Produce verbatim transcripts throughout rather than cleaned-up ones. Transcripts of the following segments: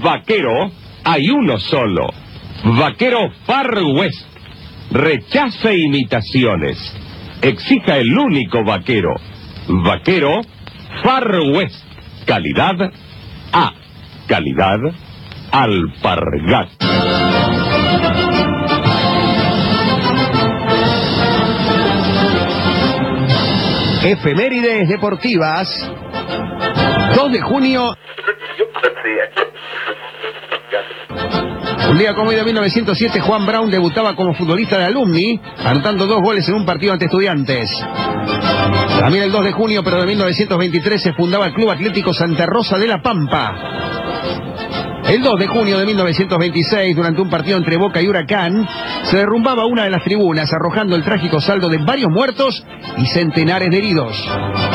vaquero hay uno solo. Vaquero Far West. Rechace imitaciones. Exija el único vaquero. Vaquero Far West. Calidad A. Calidad Alpargat. Efemérides deportivas. dos de junio. Un día como hoy de mil novecientos siete, Juan Brown debutaba como futbolista de Alumni, anotando dos goles en un partido ante Estudiantes. También el dos de junio, pero de mil novecientos veintitrés, se fundaba el Club Atlético Santa Rosa de la Pampa. El dos de junio de mil novecientos veintiséis, durante un partido entre Boca y Huracán, se derrumbaba una de las tribunas, arrojando el trágico saldo de varios muertos y centenares de heridos.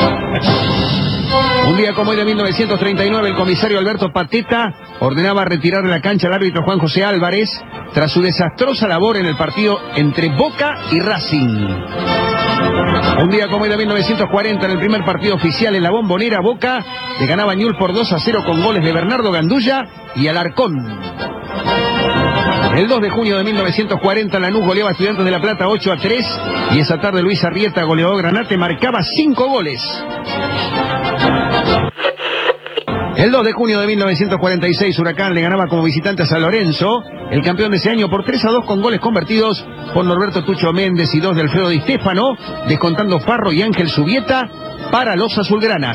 Un día como hoy de mil novecientos treinta y nueve, el comisario Alberto Pateta ordenaba retirar de la cancha al árbitro Juan José Álvarez tras su desastrosa labor en el partido entre Boca y Racing. Un día como hoy de mil novecientos cuarenta, en el primer partido oficial en la Bombonera, Boca le ganaba a Newell's por dos a cero con goles de Bernardo Gandulla y Alarcón. El dos de junio de mil novecientos cuarenta, Lanús goleaba a Estudiantes de La Plata ocho a tres y esa tarde Luis Arrieta, goleador granate, marcaba cinco goles. El dos de junio de mil novecientos cuarenta y seis, Huracán le ganaba como visitante a San Lorenzo, el campeón de ese año, por tres a dos con goles convertidos por Norberto Tucho Méndez y dos de Alfredo Di Stéfano, descontando Farro y Ángel Subieta para los azulgranas.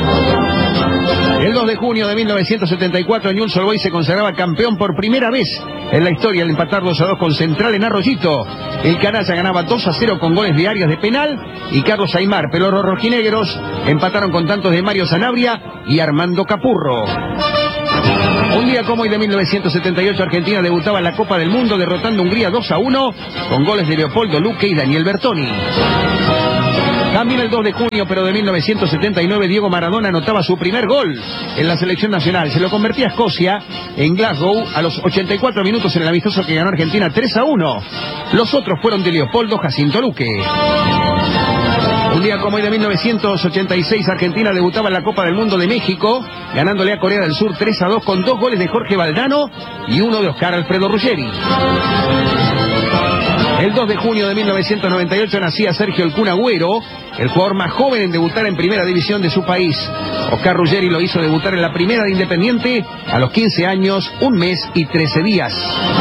El dos de junio de mil novecientos setenta y cuatro, Newell's Old Boys se consagraba campeón por primera vez en la historia al empatar dos a dos con Central en Arroyito. El Canalla ganaba dos a cero con goles de Arias de penal y Carlos Aymar, pero los rojinegros empataron con tantos de Mario Sanabria y Armando Capurro. Un día como hoy de mil novecientos setenta y ocho, Argentina debutaba en la Copa del Mundo derrotando a Hungría dos a uno con goles de Leopoldo Luque y Daniel Bertoni. También el dos de junio, pero de mil novecientos setenta y nueve, Diego Maradona anotaba su primer gol en la selección nacional. Se lo convertía a Escocia en Glasgow a los ochenta y cuatro minutos en el amistoso que ganó Argentina tres a uno. Los otros fueron de Leopoldo Jacinto Luque. Un día como hoy de mil novecientos ochenta y seis, Argentina debutaba en la Copa del Mundo de México, ganándole a Corea del Sur tres a dos con dos goles de Jorge Valdano y uno de Oscar Alfredo Ruggeri. El dos de junio de mil novecientos noventa y ocho nacía Sergio El Kun Agüero, el jugador más joven en debutar en primera división de su país. Oscar Ruggeri lo hizo debutar en la primera de Independiente a los quince años, un mes y trece días.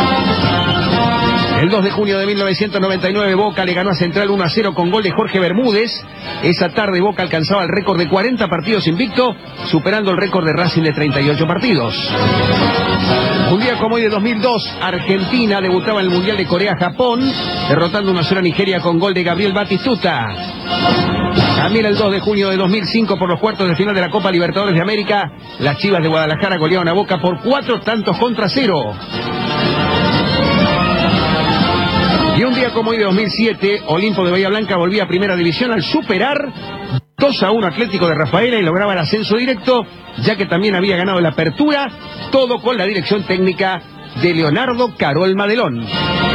El dos de junio de mil novecientos noventa y nueve, Boca le ganó a Central uno a cero con gol de Jorge Bermúdez. Esa tarde Boca alcanzaba el récord de cuarenta partidos invicto, superando el récord de Racing de treinta y ocho partidos. Un día como hoy de dos mil dos, Argentina debutaba en el Mundial de Corea-Japón, derrotando uno a cero a Nigeria con gol de Gabriel Batistuta. También el dos de junio de dos mil cinco, por los cuartos de final de la Copa Libertadores de América, las Chivas de Guadalajara golearon a Boca por cuatro tantos contra cero. Y un día como hoy de dos mil siete, Olimpo de Bahía Blanca volvía a Primera División al superar dos a uno Atlético de Rafaela y lograba el ascenso directo, ya que también había ganado la apertura, todo con la dirección técnica de Leonardo Carol Madelón.